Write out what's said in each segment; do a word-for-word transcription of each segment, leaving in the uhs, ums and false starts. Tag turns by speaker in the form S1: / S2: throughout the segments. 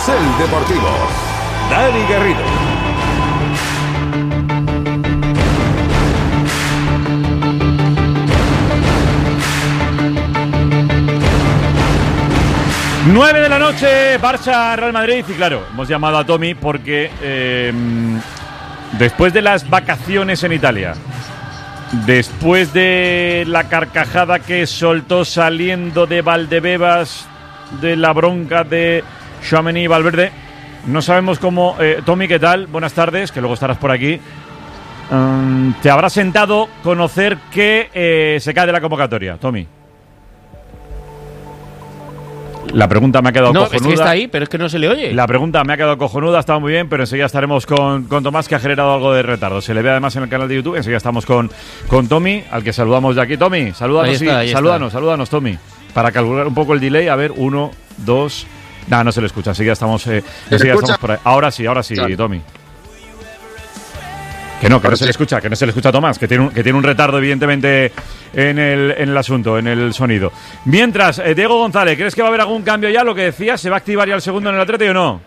S1: Carrusel Deportivo. Dani Garrido.
S2: nueve de la noche, Barça, Real Madrid. Y claro, hemos llamado a Tommy porque eh, después de las vacaciones en Italia, después de la carcajada que soltó saliendo de Valdebebas, de la bronca de Tchouaméni y Valverde, no sabemos cómo... Eh, Tommy, ¿qué tal? Buenas tardes, que luego estarás por aquí. Um, te habrá sentado conocer que eh, se cae de la convocatoria, Tommy. La pregunta me ha quedado
S3: no,
S2: cojonuda.
S3: No, es que está ahí, pero es que no se le oye.
S2: La pregunta me ha quedado cojonuda, ha estado muy bien, pero enseguida estaremos con, con Tomás, que ha generado algo de retardo. Se le ve además en el canal de YouTube. Enseguida estamos con, con Tommy, al que saludamos de aquí. Tommy, salúdanos,
S3: está,
S2: sí, salúdanos, salúdanos, Tommy. Para calcular un poco el delay, a ver, uno, dos... Nada, no se le escucha, enseguida estamos, eh, enseguida estamos por ahí. Ahora sí, ahora sí, claro. Tommy. Que no, que no se le escucha, que no se le escucha a Tomás, que tiene un, que tiene un retardo evidentemente en el, en el asunto, en el sonido. Mientras, eh, Diego González, ¿crees que va a haber algún cambio ya? Lo que decías, ¿se va a activar ya el segundo en el Atleti o no?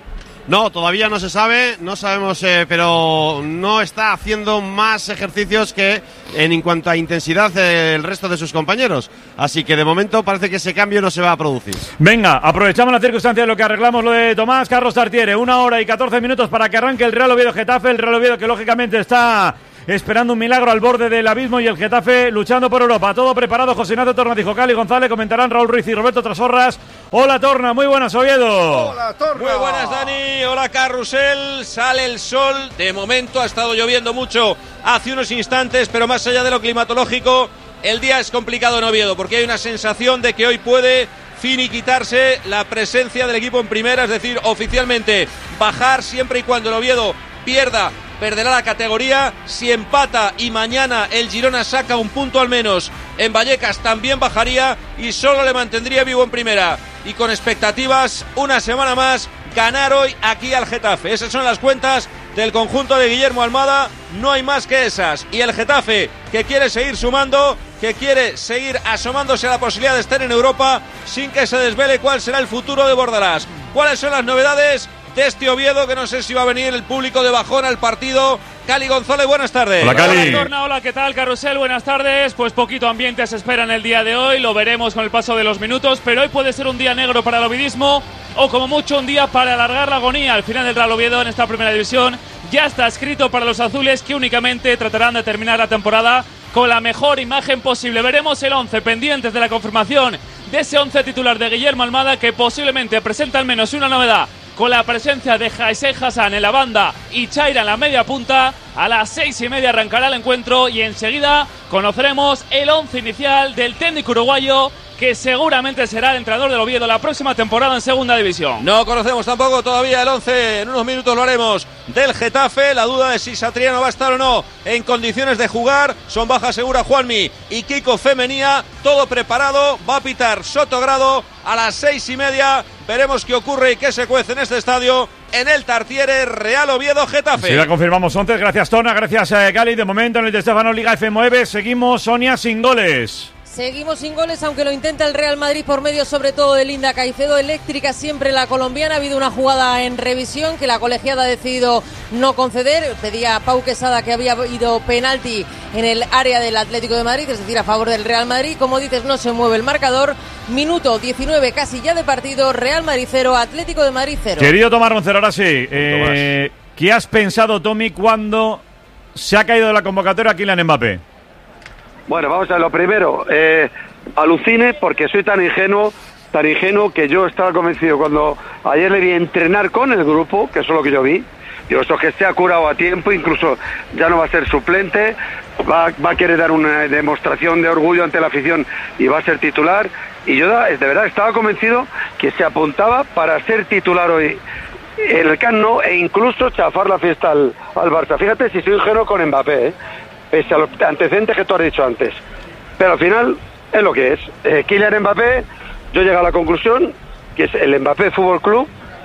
S4: No, todavía no se sabe, no sabemos, eh, pero no está haciendo más ejercicios que en cuanto a intensidad eh, el resto de sus compañeros. Así que de momento parece que ese cambio no se va a producir.
S2: Venga, aprovechamos la circunstancia de lo que arreglamos lo de Tomás. Carlos Tartiere, una hora y catorce minutos para que arranque el Real Oviedo-Getafe. El Real Oviedo que lógicamente está esperando un milagro al borde del abismo, y el Getafe luchando por Europa. Todo preparado, José Ignacio Torna, Cali González, comentarán Raúl Ruiz y Roberto Trasorras. Hola Torna, muy buenas, Oviedo.
S5: Hola Torna.
S6: Muy buenas, Dani. Hola Carrusel. Sale el sol. De momento ha estado lloviendo mucho hace unos instantes, pero más allá de lo climatológico, el día es complicado en Oviedo, porque hay una sensación de que hoy puede finiquitarse la presencia del equipo en primera, es decir, oficialmente bajar siempre y cuando el Oviedo pierda. Perderá la categoría. Si empata y mañana el Girona saca un punto al menos en Vallecas, también bajaría y solo le mantendría vivo en primera. Y con expectativas, una semana más, ganar hoy aquí al Getafe. Esas son las cuentas del conjunto de Guillermo Almada, no hay más que esas. Y el Getafe, que quiere seguir sumando, que quiere seguir asomándose a la posibilidad de estar en Europa sin que se desvele cuál será el futuro de Bordalás. ¿Cuáles son las novedades de este Oviedo, que no sé si va a venir el público de bajón al partido? Cali González, buenas tardes.
S2: Hola, Cali.
S7: Hola, Torna, hola, ¿qué tal, Carrusel? Buenas tardes. Pues poquito ambiente se espera en el día de hoy, lo veremos con el paso de los minutos, pero hoy puede ser un día negro para el ovidismo, o como mucho un día para alargar la agonía. Al final del Real Oviedo en esta primera división ya está escrito para los azules, que únicamente tratarán de terminar la temporada con la mejor imagen posible. Veremos el once, pendientes de la confirmación de ese once titular de Guillermo Almada, que posiblemente presenta al menos una novedad, con la presencia de Jaisé Hassan en la banda y Chaira en la media punta. A las seis y media arrancará el encuentro y enseguida conoceremos el once inicial del técnico uruguayo, que seguramente será el entrenador del Oviedo la próxima temporada en segunda división.
S6: No conocemos tampoco todavía el once, en unos minutos lo haremos, del Getafe. La duda de si Satriano va a estar o no en condiciones de jugar. Son baja segura Juanmi y Kiko Femenía. Todo preparado, va a pitar Sotogrado a las seis y media. Veremos qué ocurre y qué se cuece en este estadio, en el Tartiere. Real Oviedo Getafe.
S2: Sí, ya confirmamos once. Gracias Tona, gracias eh, Cali. De momento en el de Estefano Liga F nueve seguimos, Sonia, sin goles.
S8: Seguimos sin goles, aunque lo intenta el Real Madrid por medio sobre todo de Linda Caicedo. Eléctrica siempre la colombiana. Ha habido una jugada en revisión que la colegiada ha decidido no conceder. Pedía a Pau Quesada que había habido penalti en el área del Atlético de Madrid, es decir, a favor del Real Madrid. Como dices, no se mueve el marcador. Minuto diecinueve casi ya de partido. Real Madrid cero, Atlético de Madrid cero.
S2: Querido Tomás Roncero, ahora sí. Eh, ¿Qué has pensado, Tommy, cuando se ha caído de la convocatoria Kylian Mbappé?
S9: Bueno, vamos a ver, lo primero, eh, alucine porque soy tan ingenuo, tan ingenuo que yo estaba convencido cuando ayer le vi entrenar con el grupo, que eso es lo que yo vi. Digo, esto que se ha curado a tiempo, incluso ya no va a ser suplente, va, va a querer dar una demostración de orgullo ante la afición y va a ser titular. Y yo de verdad estaba convencido que se apuntaba para ser titular hoy en el Camp Nou e incluso chafar la fiesta al, al Barça. Fíjate si soy ingenuo con Mbappé, ¿eh? Pese a los antecedentes que tú has dicho antes. Pero al final es lo que es. Eh, Kylian Mbappé, yo llego a la conclusión que es el Mbappé Fútbol Club,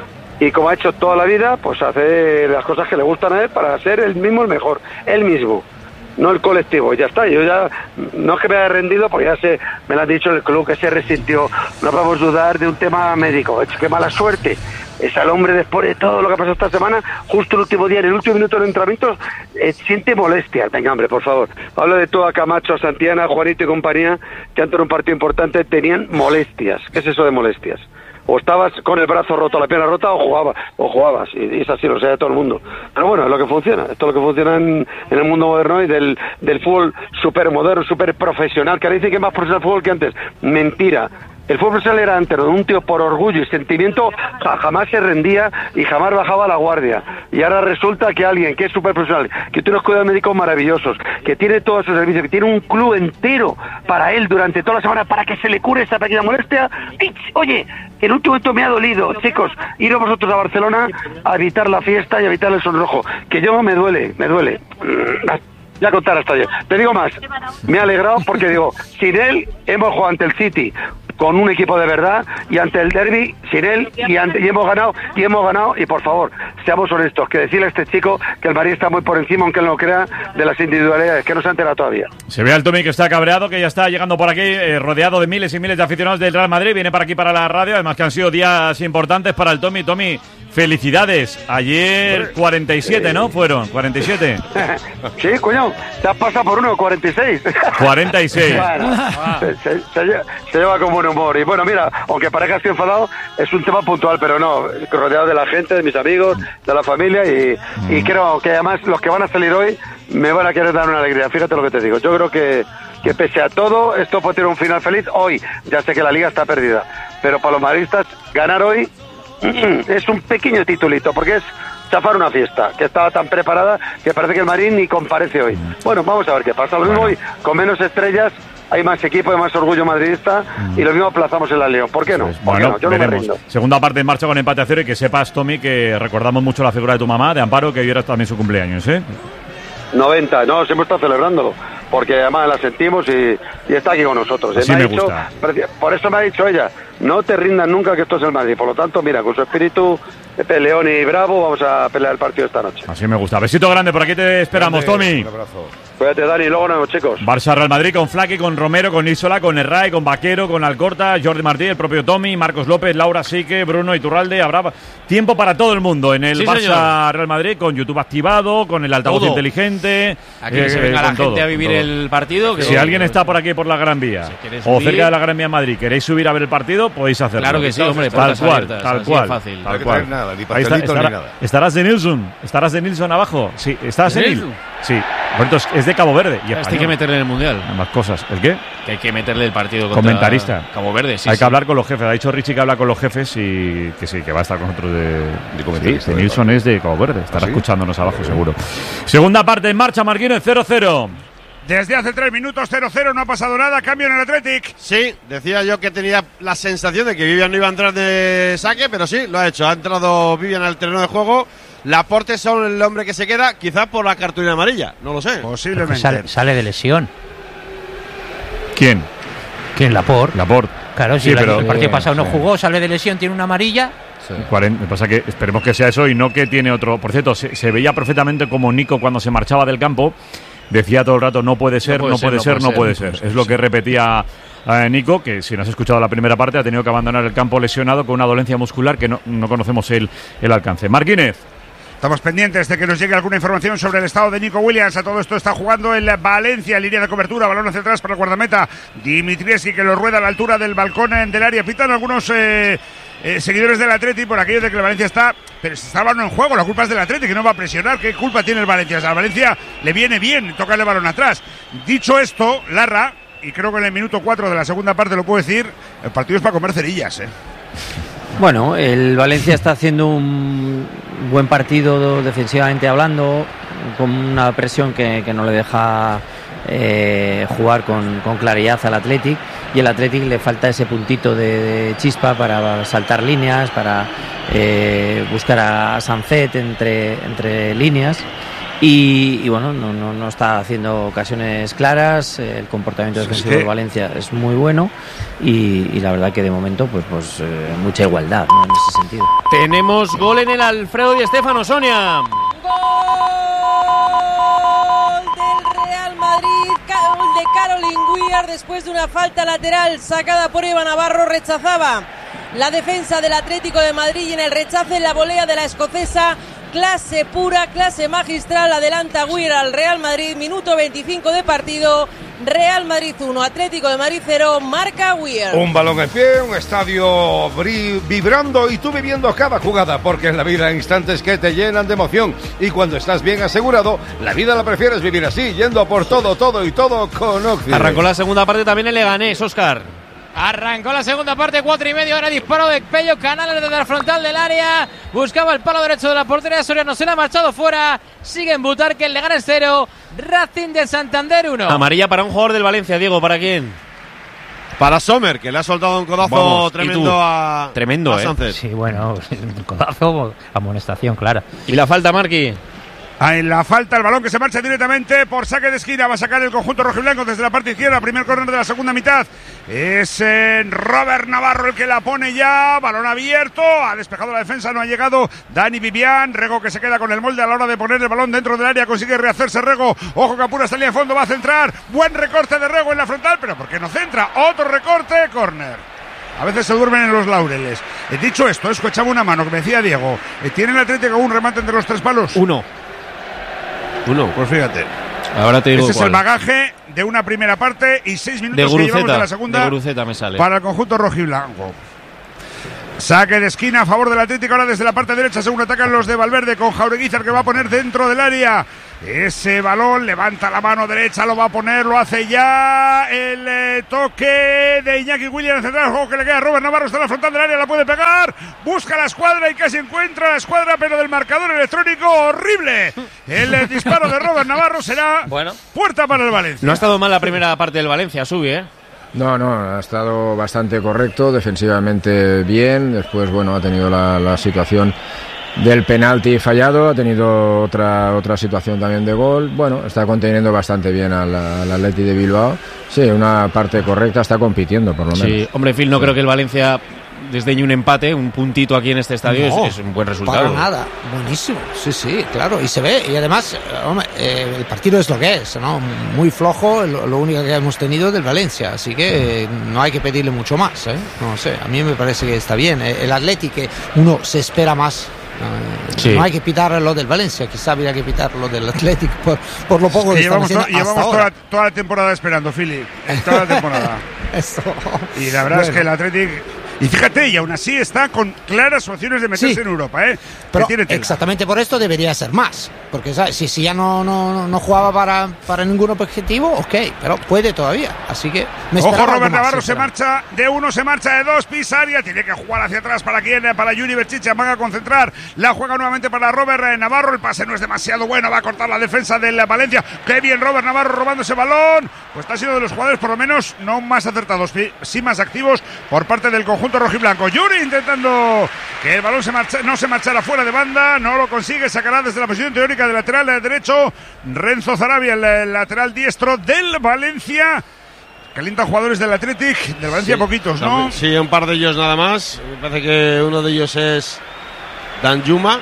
S9: y como ha hecho toda la vida, pues hace las cosas que le gustan a él para ser él mismo el mejor, él mismo. no el colectivo. Y ya está, yo ya, no es que me haya rendido, porque ya se, me lo han dicho el club que se resintió. No podemos dudar de un tema médico. Es que mala suerte. Es al hombre, después de todo lo que ha pasado esta semana, justo el último día, en el último minuto del entrenamiento, eh, siente molestia. Venga, hombre, por favor. Hablo de todo a Camacho, a Santiana, Juanito y compañía, que antes de un partido importante tenían molestias. ¿Qué es eso de molestias? O estabas con el brazo roto, la pierna rota, o jugabas, o jugabas, y, y es así, lo sabe todo el mundo. Pero bueno, es lo que funciona, esto es lo que funciona en, en el mundo moderno y del, del fútbol súper moderno, súper profesional, que ahora dicen que es más profesional el fútbol que antes. Mentira. El fútbol profesional era antes, donde un tío por orgullo y sentimiento ja, jamás se rendía y jamás bajaba la guardia. Y ahora resulta que alguien que es súper profesional, que tiene unos cuidados médicos maravillosos, que tiene todos sus servicios, que tiene un club entero para él durante toda la semana para que se le cure esa pequeña molestia. Oye, en último momento me ha dolido, chicos, iros vosotros a Barcelona a evitar la fiesta y a evitar el sonrojo, que yo me duele, me duele. Ya contar hasta ayer. Te digo más, me ha alegrado porque digo, sin él hemos jugado ante el City con un equipo de verdad y ante el derbi sin él y, ante, y hemos ganado y hemos ganado y por favor seamos honestos, que decirle a este chico que el Madrid está muy por encima, aunque él no crea, de las individualidades, que no se ha enterado todavía.
S2: Se ve al Tommy que está cabreado, que ya está llegando por aquí eh, rodeado de miles y miles de aficionados del Real Madrid, viene para aquí para la radio, además que han sido días importantes para el Tommy. Tommy, felicidades, ayer cuarenta y siete, ¿no? Fueron cuarenta y siete.
S9: Sí, coño, te has pasado por uno, cuarenta y seis.
S2: cuarenta y seis.
S9: Bueno, se, se, se, lleva, se lleva con buen humor. Y bueno, mira, aunque parezca que estoy enfadado, es un tema puntual, pero no, rodeado de la gente, de mis amigos, de la familia y, y creo que además los que van a salir hoy me van a querer dar una alegría. Fíjate lo que te digo. Yo creo que, que pese a todo, esto puede tener un final feliz hoy. Ya sé que la liga está perdida, pero para los madridistas ganar hoy es un pequeño titulito, porque es chafar una fiesta que estaba tan preparada que parece que el Madrid ni comparece hoy. Bueno, vamos a ver qué pasa. Lo mismo hoy, con menos estrellas, hay más equipo, hay más orgullo madridista y lo mismo aplazamos en la León. ¿Por qué no?
S2: Pues,
S9: ¿Por
S2: bueno,
S9: qué no? Yo
S2: veremos.
S9: no me rindo.
S2: Segunda parte en marcha con empate a cero y que sepas, Tommy, que recordamos mucho la figura de tu mamá, de Amparo, que hoy era también su cumpleaños, ¿eh?
S9: noventa, no, siempre está celebrándolo, porque además la sentimos y, y está aquí con nosotros.
S2: Así
S9: me
S2: me
S9: ha dicho,
S2: gusta.
S9: por eso me ha dicho ella, no te rindas nunca que esto es el Madrid. Por lo tanto, mira, con su espíritu peleón y bravo, vamos a pelear el partido esta noche.
S2: Así me gusta. Besito grande, por aquí te esperamos,
S1: Grande,
S2: Tommy.
S1: Un abrazo.
S9: Cuídate, Dani, luego nos vemos, chicos.
S2: Barça Real Madrid con Flaque, con Romero, con Isola, con Herray, con Vaquero, con Alcorta, Jordi Martí, el propio Tommy, Marcos López, Laura Sique, Bruno Iturralde. Habrá tiempo para todo el mundo en el
S3: Sí,
S2: Barça
S3: señor.
S2: Real Madrid, con YouTube activado, con el altavoz
S3: Todo.
S2: inteligente.
S3: Aquí que se venga la
S2: con todo,
S3: gente a vivir
S2: todo.
S3: el partido. Que
S2: Si alguien está por aquí por la Gran Vía
S3: Si quieres
S2: o
S3: subir,
S2: cerca de la Gran Vía en Madrid, queréis subir a ver el partido, podéis hacerlo.
S3: Claro que sí, hombre,
S2: Tal
S3: puertas
S2: cual,
S3: abiertas,
S2: tal
S3: así
S2: cual.
S3: es fácil.
S2: Tal
S1: No hay que
S2: cual.
S1: traer nada, ni
S2: Ahí está,
S1: pastelito ni
S2: estará-
S1: nada.
S2: estarás de Nilsson, estarás de Nilsson abajo. Sí, estarás
S3: ¿De
S2: de Nil.
S3: Nilsson?
S2: Sí, bueno, es de Cabo Verde y
S3: Este hay que
S2: español.
S3: meterle en el Mundial.
S2: Ambas cosas. ¿El qué?
S3: Que hay que meterle el partido contra
S2: Comentarista.
S3: Cabo Verde, sí.
S2: Hay
S3: sí.
S2: que hablar con los jefes. Ha dicho Richie que habla con los jefes y que sí, que va a estar con nosotros de,
S1: De comentarista,
S2: Sí, de
S1: de
S2: Nilsson es de Cabo Verde. Estará
S1: ¿Ah, sí?
S2: escuchándonos abajo, seguro. Segunda parte en marcha, Marquino, cero cero.
S5: Desde hace tres minutos, cero cero, no ha pasado nada, cambio en el Athletic.
S4: Sí, decía yo que tenía la sensación de que Vivian no iba a entrar de saque, pero sí, lo ha hecho. Ha entrado Vivian al terreno de juego. Laporte son el hombre que se queda, quizás por la cartulina amarilla, no lo sé.
S5: Posiblemente.
S10: Sale, sale de lesión.
S2: ¿Quién?
S10: ¿Quién? Laporte.
S2: Laporte.
S10: Claro, si
S2: Sí,
S10: el,
S2: pero-
S10: el partido
S2: sí,
S10: pasado no
S2: sí.
S10: jugó, sale de lesión, tiene una amarilla.
S2: cuarenta, me pasa que esperemos que sea eso y no que tiene otro. Por cierto, se, se veía perfectamente como Nico cuando se marchaba del campo decía todo el rato no puede ser, no puede ser, no puede ser. Es lo que repetía eh, Nico, que si no has escuchado la primera parte ha tenido que abandonar el campo lesionado con una dolencia muscular que no, no conocemos el, el alcance. Marquínez.
S5: Estamos pendientes de que nos llegue alguna información sobre el estado de Nico Williams. A todo esto está jugando el Valencia, línea de cobertura, balón hacia atrás para el guardameta Dimitrievski, que lo rueda a la altura del balcón en del área. Pitan algunos eh, eh, seguidores del Atleti por aquello de que el Valencia está, pero se está el balón en juego, la culpa es del Atleti, que no va a presionar. ¿Qué culpa tiene el Valencia? O sea, al Valencia le viene bien tocarle el balón atrás. Dicho esto, Larra, y creo que en el minuto cuatro de la segunda parte lo puedo decir, el partido es para comer cerillas, ¿eh?
S10: Bueno, el Valencia está haciendo un buen partido defensivamente hablando, con una presión que, que no le deja eh, jugar con, con claridad al Athletic, y el Athletic le falta ese puntito de, de chispa para saltar líneas, para eh, buscar a Sancet entre, entre líneas. Y, y bueno, no, no, no está haciendo ocasiones claras. El comportamiento defensivo
S5: sí.
S10: de Valencia es muy bueno y, y la verdad que de momento pues, pues eh, mucha igualdad, ¿no? En ese sentido.
S3: Tenemos gol en el Alfredo Di Stéfano, Sonia.
S8: Gol del Real Madrid, gol de Caroline Weir después de una falta lateral sacada por Eva Navarro. Rechazaba la defensa del Atlético de Madrid y en el rechace la volea de la escocesa. Clase pura, clase magistral, adelanta Weir al Real Madrid, minuto veinticinco de partido, Real Madrid uno, Atlético de Madrid cero, marca Weir.
S1: Un balón en pie, un estadio vibrando y tú viviendo cada jugada, porque en la vida hay instantes que te llenan de emoción y cuando estás bien asegurado, la vida la prefieres vivir así, yendo a por todo, todo y todo con Occident.
S3: Arrancó la segunda parte también el Leganés, Óscar.
S11: Arrancó la segunda parte, cuatro y medio, ahora disparo de Pello Canales desde la frontal del área, buscaba el palo derecho de la portería, Soriano se le ha marchado fuera, sigue en Butarque, el Leganés cero, Racing de Santander uno.
S3: Amarilla para un jugador del Valencia, Diego, ¿para quién?
S4: Para Sommer, que le ha soltado un codazo
S3: Vamos,
S4: tremendo a
S3: Tremendo,
S4: a
S3: eh.
S4: Sánchez.
S12: Sí, bueno, un codazo, amonestación, clara.
S3: ¿Y la falta, Marqui?
S5: Ah, en la falta, el balón que se marcha directamente por saque de esquina. Va a sacar el conjunto rojiblanco desde la parte izquierda. Primer córner de la segunda mitad. Es eh, Robert Navarro el que la pone ya. Balón abierto. Ha despejado la defensa. No ha llegado Dani Vivian. Rego que se queda con el molde a la hora de poner el balón dentro del área. Consigue rehacerse Rego. Ojo que apura esta línea de fondo. Va a centrar. Buen recorte de Rego en la frontal. Pero ¿por qué no centra? Otro recorte. Córner. A veces se duermen en los laureles. He dicho esto, escuchaba una mano que me decía Diego. ¿Tiene el Atlético un remate entre los tres palos?
S3: Uno.
S5: Uno. Pues fíjate.
S3: Ahora te digo
S5: Este
S3: cuál.
S5: es el bagaje de una primera parte y seis minutos
S3: de
S5: que llevamos de la
S3: Guruceta,
S5: segunda.
S3: de Guruceta me sale.
S5: Para el conjunto rojiblanco. Saque de esquina a favor del Atlético. Ahora desde la parte derecha, según atacan los de Valverde, con Jaureguizar que va a poner dentro del área. Ese balón, levanta la mano derecha, lo va a poner, lo hace ya. El eh, toque de Iñaki Williams central, el juego que le queda a Robert Navarro, está en la frontal del área, la puede pegar. Busca la escuadra y casi encuentra la escuadra, pero del marcador electrónico, horrible. El eh, disparo de Robert Navarro será
S3: bueno.
S5: puerta para el Valencia.
S3: No ha estado mal la primera parte del Valencia, Subi, ¿eh?
S13: No, no, ha estado bastante correcto, defensivamente bien, después, bueno, ha tenido la, la situación del penalti fallado, ha tenido otra otra situación también de gol, bueno, está conteniendo bastante bien al, al Atleti de Bilbao, sí, una parte correcta, está compitiendo por lo menos.
S3: Sí, hombre, Phil, no sí. creo que el Valencia desdeñe un empate, un puntito aquí en este estadio, no, es, es un buen resultado.
S14: Para nada, buenísimo, sí, sí, claro, y se ve, y además, hombre, eh, el partido es lo que es, ¿no? Muy flojo, lo, lo único que hemos tenido del Valencia, así que eh, no hay que pedirle mucho más, ¿eh? No sé, a mí me parece que está bien, el Atleti que uno se espera más. Uh, sí. No hay que pitar lo del Valencia, quizá habría que pitar lo del Atlético por, por lo poco
S5: sí,
S14: que
S5: llevamos,
S14: están haciendo
S5: to- llevamos
S14: hasta
S5: toda, toda la temporada esperando, Philly, toda la temporada.
S14: Eso.
S5: Y la verdad bueno. es que el Atlético, y fíjate, y aún así está con claras opciones de meterse
S14: sí.
S5: en Europa, ¿eh?
S14: Pero exactamente por esto debería ser más, porque ¿sabes? Si, si ya no, no, no jugaba para, para ningún objetivo, ok, pero puede todavía, así que me
S5: Ojo, Robert Navarro
S14: más,
S5: se marcha de uno, se marcha de dos, pisa área, tiene que jugar hacia atrás para quien, para Yuri Berchicha, van a concentrar, la juega nuevamente para Robert Navarro, el pase no es demasiado bueno, va a cortar la defensa del Valencia, qué bien Robert Navarro robando ese balón, pues está siendo de los jugadores por lo menos no más acertados, sí más activos por parte del conjunto rojiblanco. Yuri intentando que el balón se marcha, no se marchara fuera de banda, no lo consigue, sacará desde la posición teórica del lateral derecho Renzo Zarabia, el lateral diestro del Valencia. Calientan jugadores del Athletic, del Valencia sí, poquitos, ¿no?
S4: Sí, un par de ellos nada más. Me parece que uno de ellos es Danjuma.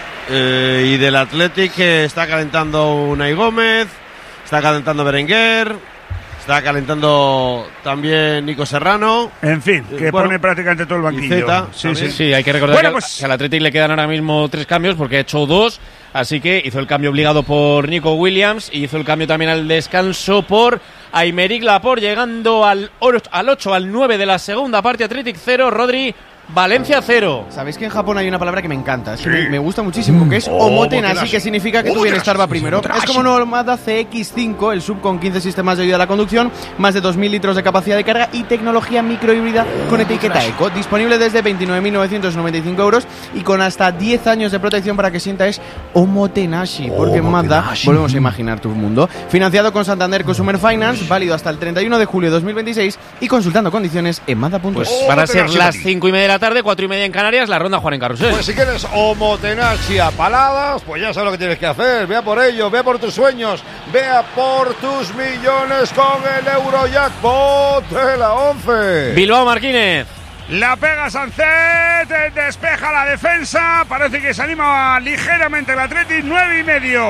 S4: Eh, y del Athletic eh, está calentando Unai Gómez, está calentando Berenguer, está calentando también Nico Serrano.
S5: En fin, que bueno, pone prácticamente todo el banquillo.
S3: Zeta, sí, sí, sí, hay que recordar bueno, que, pues, que al Athletic le quedan ahora mismo tres cambios porque ha hecho dos. Así que hizo el cambio obligado por Nico Williams y hizo el cambio también al descanso por Aymeric Laporte, llegando al ocho, al nueve de la segunda parte. Athletic cero, Rodri, Valencia cero.
S15: Sabéis que en Japón hay una palabra que me encanta, es que sí. me, me gusta muchísimo, que es oh, omotenashi, que significa que tu bienestar va primero. Es como un Mazda C X cinco, el sub con quince sistemas de ayuda a la conducción, más de dos mil litros de capacidad de carga y tecnología microhíbrida con etiqueta eco. Disponible desde veintinueve mil novecientos noventa y cinco euros y con hasta diez años de protección para que sientas omotenashi, porque en Mazda volvemos a imaginar tu mundo. Financiado con Santander Consumer Finance, válido hasta el treinta y uno de julio de dos mil veintiséis y consultando condiciones en mazda punto es.
S3: Pues van a ser las cinco y media de la tarde, cuatro y media en Canarias, la ronda Juan en Carrusel.
S1: Pues si quieres omotenashi a paladas, pues ya sabes lo que tienes que hacer. Vea por ello, vea por tus sueños, vea por tus millones con el Eurojackpot de la once.
S3: Bilbao Martínez.
S5: La pega Sancet, despeja la defensa, parece que se anima ligeramente el Athletic, nueve y medio.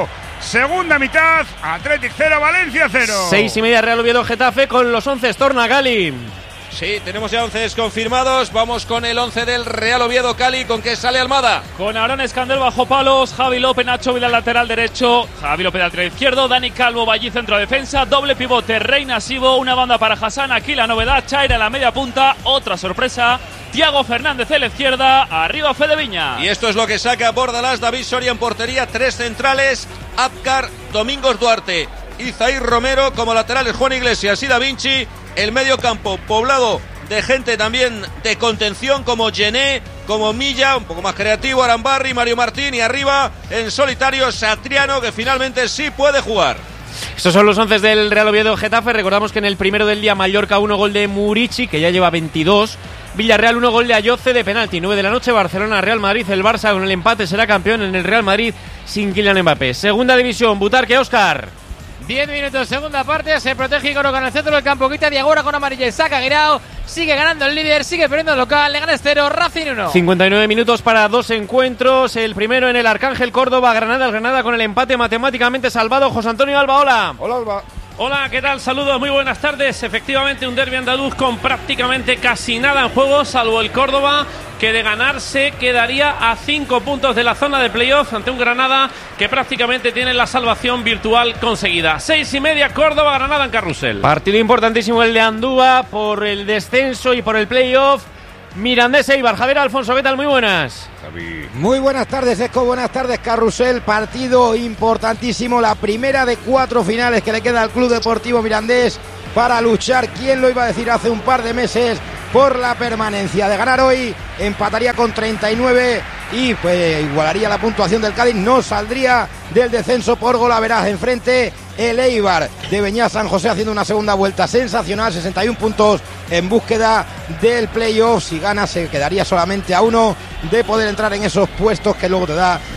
S5: Segunda mitad, Athletic cero, Valencia cero.
S3: Seis y media, Real Oviedo Getafe con los once. Torna Gali.
S6: Sí, tenemos ya once confirmados. Vamos con el once del Real Oviedo Cali. ¿Con qué sale Almada?
S7: Con Aarón Escandel bajo palos, Javi López, Nacho Vila lateral derecho, Javi López lateral izquierdo, Dani Calvo, Ballí centro defensa, doble pivote, Reina Sibo, una banda para Hassan. Aquí la novedad, Chaira en la media punta, otra sorpresa, Thiago Fernández en la izquierda, arriba Fede Viña.
S6: Y esto es lo que saca Bordalás, David Soria en portería, tres centrales, Apcar, Domingos Duarte y Zair Romero, como laterales Juan Iglesias y Da Vinci. El medio campo poblado de gente también de contención como Gené, como Milla, un poco más creativo, Arambarri, Mario Martín, y arriba en solitario Satriano, que finalmente sí puede jugar.
S3: Estos son los once del Real Oviedo Getafe. Recordamos que en el primero del día Mallorca uno, gol de Murici, que ya lleva veintidós. Villarreal uno, gol de Ayoce de penalti. nueve de la noche, Barcelona Real Madrid. El Barça con el empate será campeón en el Real Madrid sin Kylian Mbappé. Segunda división, Butarque, Óscar.
S11: diez minutos, segunda parte, se protege Igor en el centro del campo, quita Diagora con amarilla y saca Guirao, sigue ganando el líder, sigue perdiendo el local, le gana cero, Racing uno.
S3: cincuenta y nueve minutos para dos encuentros, el primero en el Arcángel Córdoba, Granada, el Granada con el empate matemáticamente salvado. José Antonio Alba, hola.
S1: Hola, Alba.
S7: Hola, ¿qué tal? Saludos, muy buenas tardes. Efectivamente, un derbi andaluz con prácticamente casi nada en juego, salvo el Córdoba, que de ganarse quedaría a cinco puntos de la zona de playoff ante un Granada que prácticamente tiene la salvación virtual conseguida. Seis y media, Córdoba, Granada en Carrusel.
S3: Partido importantísimo el de Andúa por el descenso y por el playoff. Mirandés Eibar. Javier Alfonso, ¿qué tal? Muy buenas.
S16: Muy buenas tardes, Esco, buenas tardes, Carrusel. Partido importantísimo, la primera de cuatro finales que le queda al Club Deportivo Mirandés para luchar, quién lo iba a decir hace un par de meses, por la permanencia. De ganar hoy, empataría con treinta y nueve y pues igualaría la puntuación del Cádiz, no saldría del descenso por golaveraje. Enfrente el Eibar de Beñat San José haciendo una segunda vuelta sensacional, sesenta y uno puntos en búsqueda del playoff. Si gana se quedaría solamente a uno de poder entrar en esos puestos que luego te da